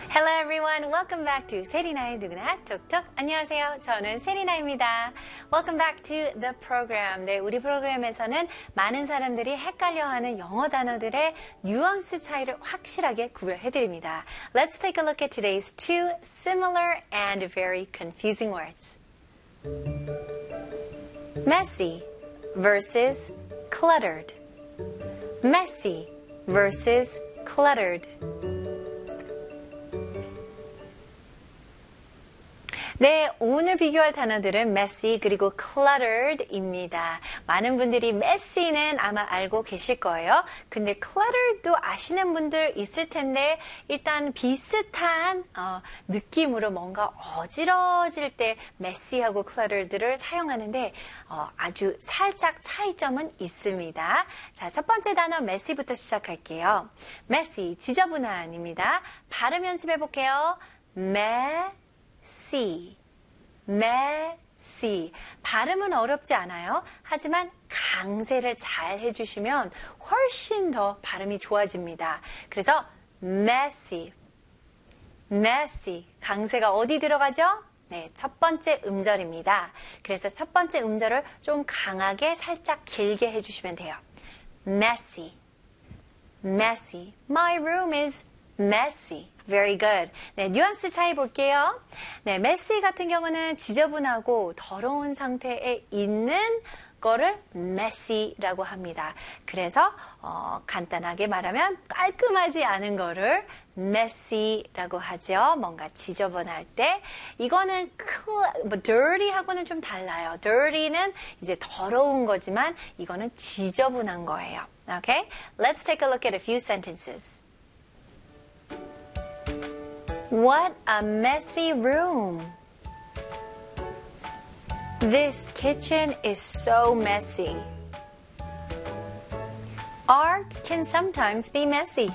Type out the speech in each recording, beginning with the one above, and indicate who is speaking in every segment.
Speaker 1: Hello everyone, welcome back to 세리나의 누구나 톡톡. 안녕하세요, 저는 세리나입니다. Welcome back to the program. 네, 우리 프로그램에서는 많은 사람들이 헷갈려하는 영어 단어들의 뉘앙스 차이를 확실하게 구별해드립니다. Let's take a look at today's two similar and very confusing words. Messy versus cluttered. Messy versus cluttered. 네, 오늘 비교할 단어들은 messy 그리고 cluttered입니다. 많은 분들이 messy는 아마 알고 계실 거예요. 근데 cluttered도 아시는 분들 있을 텐데 일단 비슷한 느낌으로 뭔가 어지러질 때 messy하고 cluttered를 사용하는데 아주 살짝 차이점은 있습니다. 자, 첫 번째 단어 messy부터 시작할게요. messy, 지저분한입니다. 발음 연습해 볼게요. messy, messy. 발음은 어렵지 않아요. 하지만 강세를 잘 해주시면 훨씬 더 발음이 좋아집니다. 그래서 messy, messy. 강세가 어디 들어가죠? 네, 첫 번째 음절입니다. 그래서 첫 번째 음절을 좀 강하게 살짝 길게 해주시면 돼요. messy, messy. My room is messy. Very good. 네, 뉘앙스 차이 볼게요. 네, messy 같은 경우는 지저분하고 더러운 상태에 있는 거를 messy라고 합니다. 그래서 간단하게 말하면 깔끔하지 않은 거를 messy라고 하죠. 뭔가 지저분할 때. 이거는 dirty하고는 좀 달라요. dirty는 이제 더러운 거지만 이거는 지저분한 거예요. Okay? Let's take a look at a few sentences. What a messy room. This kitchen is so messy. Art can sometimes be messy.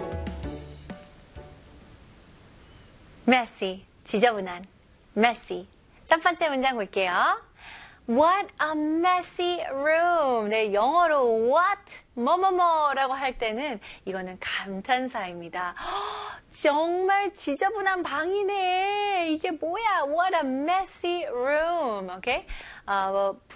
Speaker 1: Messy, 지저분한, messy. 첫 번째 문장 볼게요. What a messy room. 네, 영어로 what, 뭐뭐뭐라고 할 때는 이거는 감탄사입니다. 정말 지저분한 방이네. 이게 뭐야? What a messy room. Okay?